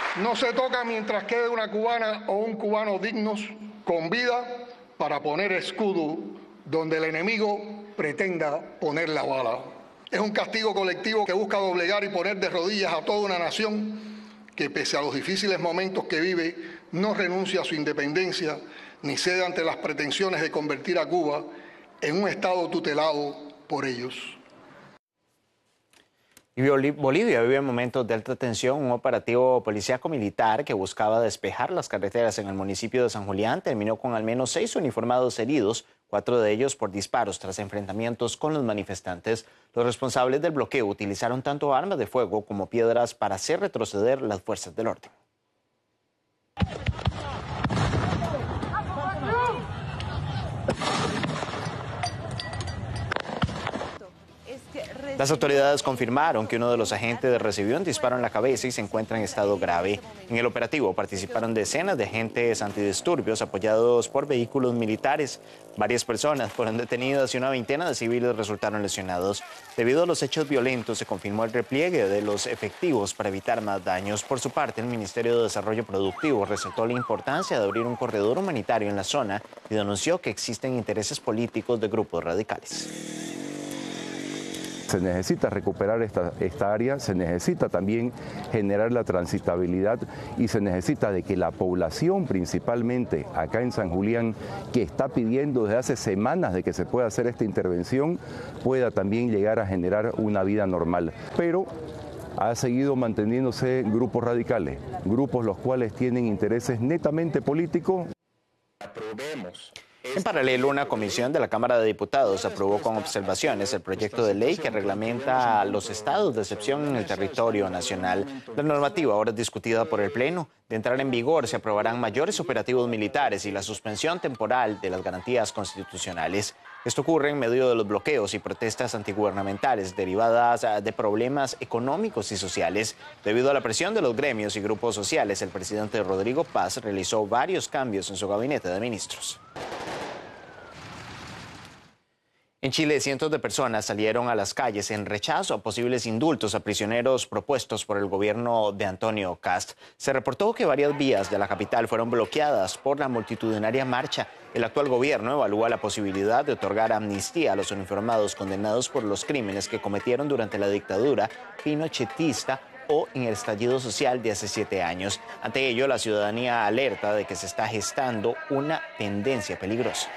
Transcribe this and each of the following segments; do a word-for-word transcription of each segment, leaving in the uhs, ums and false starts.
No se toca mientras quede una cubana o un cubano dignos, con vida, para poner escudo donde el enemigo pretenda poner la bala. Es un castigo colectivo que busca doblegar y poner de rodillas a toda una nación que, pese a los difíciles momentos que vive, no renuncia a su independencia ni cede ante las pretensiones de convertir a Cuba en un Estado tutelado por ellos. Y Bolivia vive momentos de alta tensión. Un operativo policíaco militar que buscaba despejar las carreteras en el municipio de San Julián terminó con al menos seis uniformados heridos, cuatro de ellos por disparos tras enfrentamientos con los manifestantes. Los responsables del bloqueo utilizaron tanto armas de fuego como piedras para hacer retroceder las fuerzas del orden. Las autoridades confirmaron que uno de los agentes recibió un disparo en la cabeza y se encuentra en estado grave. En el operativo participaron decenas de agentes antidisturbios apoyados por vehículos militares. Varias personas fueron detenidas y una veintena de civiles resultaron lesionados. Debido a los hechos violentos, se confirmó el repliegue de los efectivos para evitar más daños. Por su parte, el Ministerio de Desarrollo Productivo resaltó la importancia de abrir un corredor humanitario en la zona y denunció que existen intereses políticos de grupos radicales. Se necesita recuperar esta, esta área, se necesita también generar la transitabilidad y se necesita de que la población, principalmente acá en San Julián, que está pidiendo desde hace semanas de que se pueda hacer esta intervención, pueda también llegar a generar una vida normal. Pero ha seguido manteniéndose grupos radicales, grupos los cuales tienen intereses netamente políticos. Aprobemos. En paralelo, una comisión de la Cámara de Diputados aprobó con observaciones el proyecto de ley que reglamenta los estados de excepción en el territorio nacional. La normativa ahora es discutida por el Pleno. De entrar en vigor, se aprobarán mayores operativos militares y la suspensión temporal de las garantías constitucionales. Esto ocurre en medio de los bloqueos y protestas antigubernamentales derivadas de problemas económicos y sociales. Debido a la presión de los gremios y grupos sociales, el presidente Rodrigo Paz realizó varios cambios en su gabinete de ministros. En Chile, cientos de personas salieron a las calles en rechazo a posibles indultos a prisioneros propuestos por el gobierno de Antonio Kast. Se reportó que varias vías de la capital fueron bloqueadas por la multitudinaria marcha. El actual gobierno evalúa la posibilidad de otorgar amnistía a los uniformados condenados por los crímenes que cometieron durante la dictadura pinochetista o en el estallido social de hace siete años. Ante ello, la ciudadanía alerta de que se está gestando una tendencia peligrosa.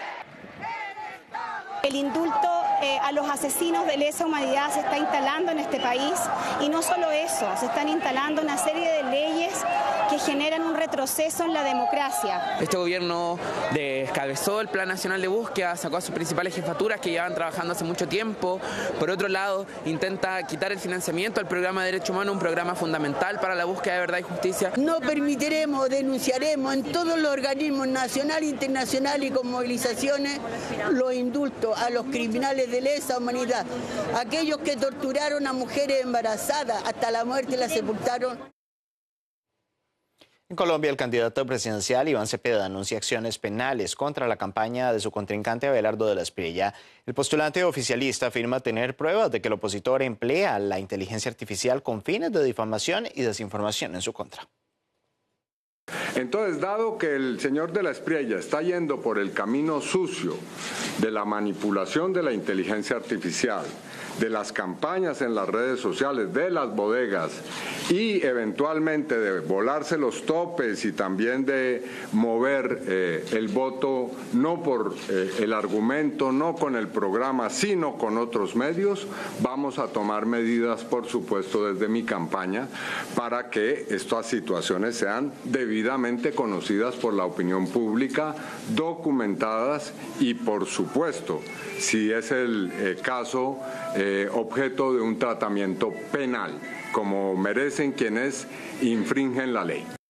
El indulto eh, a los asesinos de lesa humanidad se está instalando en este país y no solo eso, se están instalando una serie de leyes que generan un retroceso en la democracia. Este gobierno descabezó el Plan Nacional de Búsqueda, sacó a sus principales jefaturas que llevan trabajando hace mucho tiempo. Por otro lado, intenta quitar el financiamiento al programa de Derechos Humanos, un programa fundamental para la búsqueda de verdad y justicia. No permitiremos, denunciaremos en todos los organismos nacionales, internacionales y con movilizaciones los indultos a los criminales de lesa humanidad, aquellos que torturaron a mujeres embarazadas hasta la muerte y las sepultaron. En Colombia, el candidato presidencial Iván Cepeda anuncia acciones penales contra la campaña de su contrincante Abelardo de la Espriella. El postulante oficialista afirma tener pruebas de que el opositor emplea la inteligencia artificial con fines de difamación y desinformación en su contra. Entonces, dado que el señor de la Espriella está yendo por el camino sucio de la manipulación de la inteligencia artificial, de las campañas en las redes sociales, de las bodegas y eventualmente de volarse los topes y también de mover eh, el voto no por eh, el argumento, no con el programa, sino con otros medios, vamos a tomar medidas, por supuesto, desde mi campaña para que estas situaciones sean debidamente conocidas por la opinión pública, documentadas y, por supuesto, si es el eh, caso, eh, objeto de un tratamiento penal, como merecen quienes infringen la ley.